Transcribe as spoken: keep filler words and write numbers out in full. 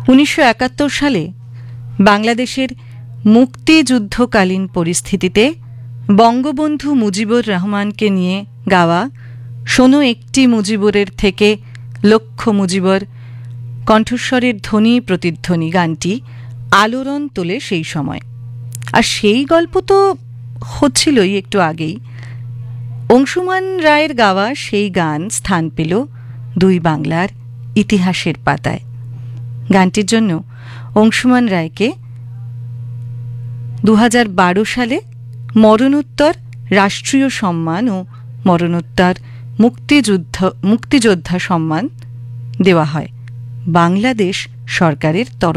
উনিশশো একাত্তর সালে বাংলাদেশের মুক্তিযুদ্ধকালীন পরিস্থিতিতে বঙ্গবন্ধু মুজিবুর রহমানকে নিয়ে গাওয়া শোনো একটি মুজিবুরের থেকে লক্ষ মুজিবর কণ্ঠস্বরের ধ্বনি প্রতিধ্বনি গানটি আলোড়ন তোলে সেই সময়। আর সেই গল্প তো হচ্ছিলই একটু আগেই। অংশুমান রায়ের গাওয়া সেই গান স্থান পেল দুই বাংলার ইতিহাসের পাতায়। গানটির জন্য অংশুমান রায়কে দু হাজার বারো সালে মরণোত্তর রাষ্ট্রীয় সম্মান ও মরণোত্তর মুক্তিযুদ্ধ মুক্তিযোদ্ধা সম্মান দেওয়া হয় বাংলাদেশ সরকারের তরফ